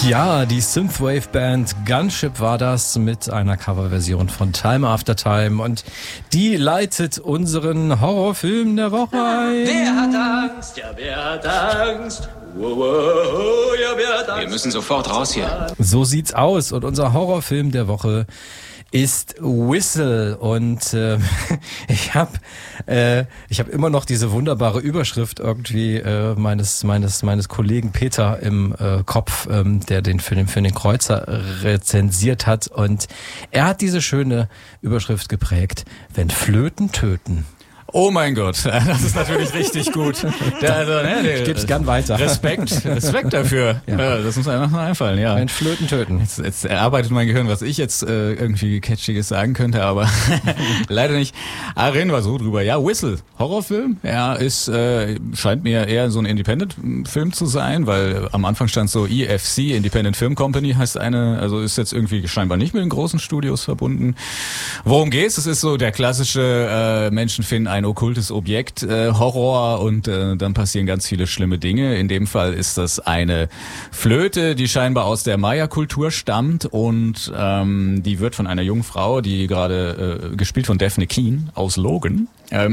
Ja, die Synthwave-Band Gunship war das mit einer Coverversion von Time After Time und die leitet unseren Horrorfilm der Woche ein. Wer hat Angst? Ja, wer hat Angst? Ja, wer hat Angst? Wir müssen sofort raus hier. So sieht's aus und unser Horrorfilm der Woche ist Whistle und ich habe immer noch diese wunderbare Überschrift irgendwie meines Kollegen Peter im Kopf, der den Film für den Kreuzer rezensiert hat, und er hat diese schöne Überschrift geprägt: Wenn Flöten töten. Oh mein Gott, das ist natürlich richtig gut. Ich gebe es gern weiter. Respekt dafür. Ja. Das muss einem noch einfallen, ja. Wenn Flöten töten. Jetzt erarbeitet mein Gehirn, was ich jetzt irgendwie Catchiges sagen könnte, aber leider nicht. Reden wir so drüber. Ja, Whistle, Horrorfilm. Ja, ist scheint mir eher so ein Independent-Film zu sein, weil am Anfang stand so EFC, Independent Film Company, heißt also ist jetzt irgendwie scheinbar nicht mit den großen Studios verbunden. Worum geht's? Es ist so der klassische Menschen finden ein okkultes Objekt, Horror, und dann passieren ganz viele schlimme Dinge. In dem Fall ist das eine Flöte, die scheinbar aus der Maya-Kultur stammt, und die wird von einer jungen Frau, die gerade gespielt von Daphne Keane aus Logan,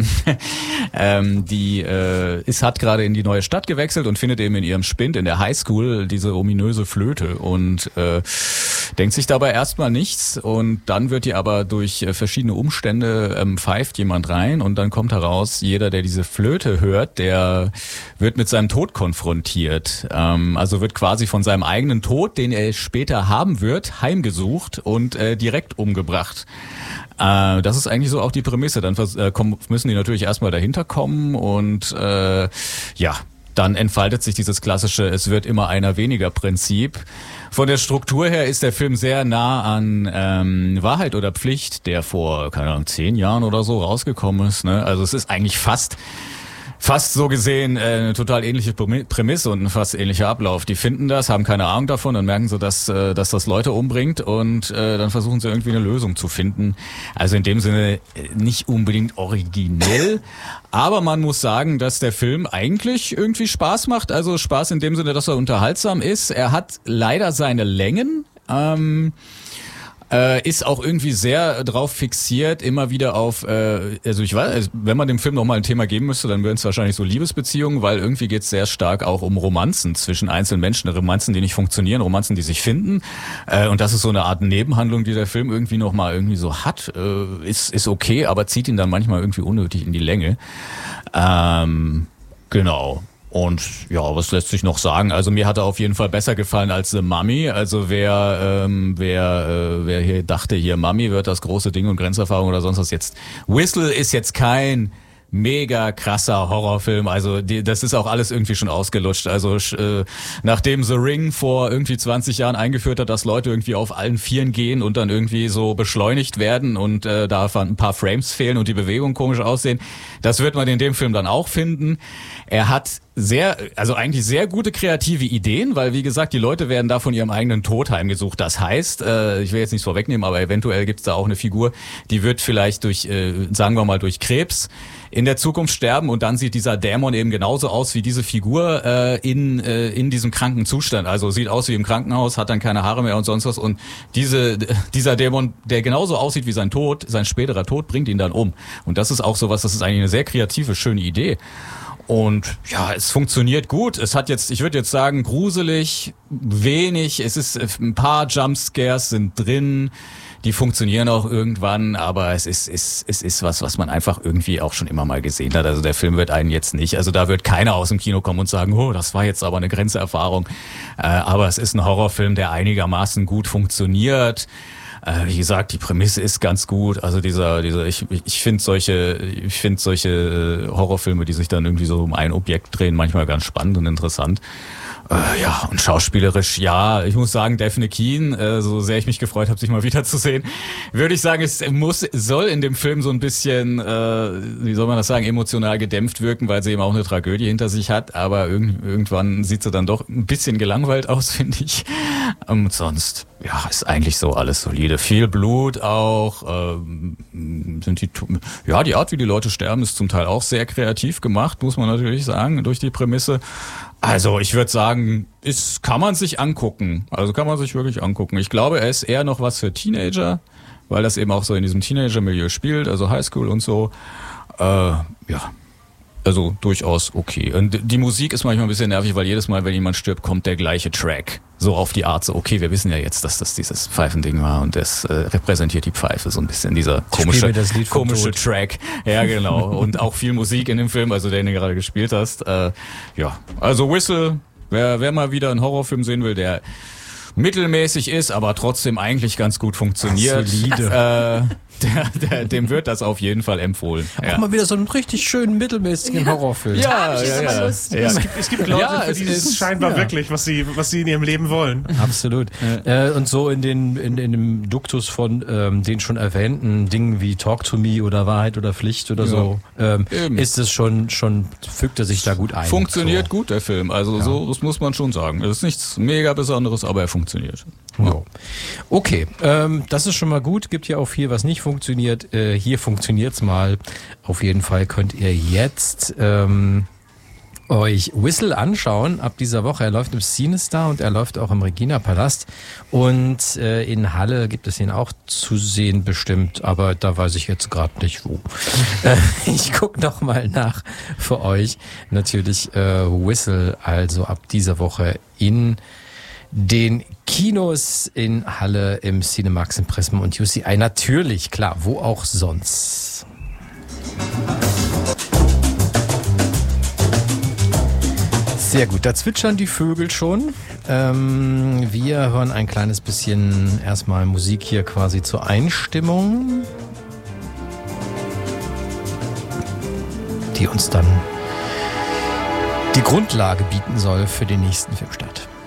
hat gerade in die neue Stadt gewechselt und findet eben in ihrem Spind in der Highschool diese ominöse Flöte und denkt sich dabei erstmal nichts, und dann wird ihr aber durch verschiedene Umstände pfeift jemand rein, und dann kommt heraus, jeder, der diese Flöte hört, der wird mit seinem Tod konfrontiert. Also wird quasi von seinem eigenen Tod, den er später haben wird, heimgesucht und direkt umgebracht. Das ist eigentlich so auch die Prämisse. Dann müssen die natürlich erstmal dahinter kommen, und dann entfaltet sich dieses klassische Es wird immer einer weniger Prinzip. Von der Struktur her ist der Film sehr nah an Wahrheit oder Pflicht, der vor, 10 Jahren oder so rausgekommen ist. Ne? Also es ist eigentlich fast so gesehen eine total ähnliche Prämisse und ein fast ähnlicher Ablauf. Die finden das, haben keine Ahnung davon, dann merken sie, dass das Leute umbringt, und dann versuchen sie irgendwie eine Lösung zu finden. Also in dem Sinne nicht unbedingt originell, aber man muss sagen, dass der Film eigentlich irgendwie Spaß macht. Also Spaß in dem Sinne, dass er unterhaltsam ist. Er hat leider seine Längen. Ist auch irgendwie sehr drauf fixiert, immer wieder auf, ich weiß, wenn man dem Film nochmal ein Thema geben müsste, dann wären es wahrscheinlich so Liebesbeziehungen, weil irgendwie geht es sehr stark auch um Romanzen zwischen einzelnen Menschen, Romanzen, die nicht funktionieren, Romanzen, die sich finden, und das ist so eine Art Nebenhandlung, die der Film irgendwie nochmal irgendwie so hat, ist okay, aber zieht ihn dann manchmal irgendwie unnötig in die Länge. Genau. Und ja, was lässt sich noch sagen? Also mir hat er auf jeden Fall besser gefallen als The Mummy. Also wer hier dachte, hier Mummy wird das große Ding und Grenzerfahrung oder sonst was, jetzt Whistle ist jetzt kein mega krasser Horrorfilm, also das ist auch alles irgendwie schon ausgelutscht. Also nachdem The Ring vor irgendwie 20 Jahren eingeführt hat, dass Leute irgendwie auf allen Vieren gehen und dann irgendwie so beschleunigt werden und da ein paar Frames fehlen und die Bewegungen komisch aussehen, das wird man in dem Film dann auch finden. Er hat eigentlich sehr gute kreative Ideen, weil wie gesagt, die Leute werden da von ihrem eigenen Tod heimgesucht. Das heißt, ich will jetzt nichts vorwegnehmen, aber eventuell gibt's da auch eine Figur, die wird vielleicht durch Krebs in der Zukunft sterben, und dann sieht dieser Dämon eben genauso aus wie diese Figur in diesem kranken Zustand. Also sieht aus wie im Krankenhaus, hat dann keine Haare mehr und sonst was, und dieser Dämon, der genauso aussieht wie sein späterer Tod, bringt ihn dann um. Und das ist auch sowas, das ist eigentlich eine sehr kreative, schöne Idee. Und ja, es funktioniert gut. Es hat jetzt, ich würde jetzt sagen, gruselig, wenig. Es ist, ein paar Jumpscares sind drin. Die funktionieren auch irgendwann, aber es ist was man einfach irgendwie auch schon immer mal gesehen hat. Also der Film wird einen jetzt nicht, also da wird keiner aus dem Kino kommen und sagen, oh, das war jetzt aber eine Grenzerfahrung. Aber es ist ein Horrorfilm, der einigermaßen gut funktioniert. Wie gesagt, die Prämisse ist ganz gut. Also ich finde solche Horrorfilme, die sich dann irgendwie so um ein Objekt drehen, manchmal ganz spannend und interessant. Und schauspielerisch, ja, ich muss sagen, Daphne Keane, so sehr ich mich gefreut habe, sich mal wiederzusehen, würde ich sagen, soll in dem Film so ein bisschen, wie soll man das sagen, emotional gedämpft wirken, weil sie eben auch eine Tragödie hinter sich hat, aber irgendwann sieht sie dann doch ein bisschen gelangweilt aus, finde ich. Und sonst, ja, ist eigentlich so alles solide. Viel Blut auch. Die Art, wie die Leute sterben, ist zum Teil auch sehr kreativ gemacht, muss man natürlich sagen, durch die Prämisse. Also ich würde sagen, kann man sich angucken. Also kann man sich wirklich angucken. Ich glaube, er ist eher noch was für Teenager, weil das eben auch so in diesem Teenager-Milieu spielt, also Highschool und so. Also durchaus okay. Und die Musik ist manchmal ein bisschen nervig, weil jedes Mal, wenn jemand stirbt, kommt der gleiche Track. So auf die Art, so okay, wir wissen ja jetzt, dass das dieses Pfeifending war und das repräsentiert die Pfeife so ein bisschen, dieser komische Track. Ja, genau. Und auch viel Musik in dem Film, also den du gerade gespielt hast. Also Whistle, wer mal wieder einen Horrorfilm sehen will, der mittelmäßig ist, aber trotzdem eigentlich ganz gut funktioniert. Solide. Dem wird das auf jeden Fall empfohlen. Auch mal wieder so einen richtig schönen mittelmäßigen Horrorfilm. Ja. Es gibt Leute, für die es scheinbar wirklich, was sie in ihrem Leben wollen. Absolut. Und so in dem Duktus von den schon erwähnten Dingen wie Talk to Me oder Wahrheit oder Pflicht oder so, ist es schon fügt er sich da gut ein. Funktioniert gut, der Film. Also so, das muss man schon sagen. Es ist nichts mega Besonderes, aber er funktioniert. Ja. Okay, das ist schon mal gut. Gibt ja auch viel, was nicht funktioniert. Hier funktioniert's mal. Auf jeden Fall könnt ihr jetzt euch Whistle anschauen ab dieser Woche. Er läuft im CineStar und er läuft auch im Regina Palast. Und in Halle gibt es ihn auch zu sehen bestimmt, aber da weiß ich jetzt gerade nicht wo. Ich gucke noch mal nach für euch. Natürlich Whistle, also ab dieser Woche in den Kinos in Halle, im Cinemax, im Prism und UCI. Natürlich, klar, wo auch sonst. Sehr gut, da zwitschern die Vögel schon. Wir hören ein kleines bisschen erstmal Musik hier quasi zur Einstimmung, die uns dann die Grundlage bieten soll für den nächsten Filmstart.